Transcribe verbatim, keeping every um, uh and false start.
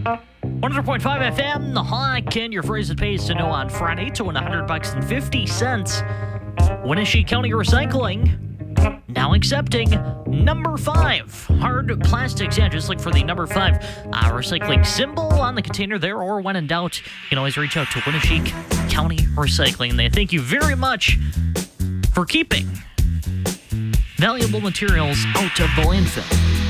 one hundred point five F M, The Hawk, and your phrase it pays to know on Friday to win one hundred bucks and fifty cents. Winneshiek County Recycling now accepting number five hard plastics. Yeah, just look for the number five uh, recycling symbol on the container there, or when in doubt, you can always reach out to Winneshiek County Recycling. And they thank you very much for keeping valuable materials out of the landfill.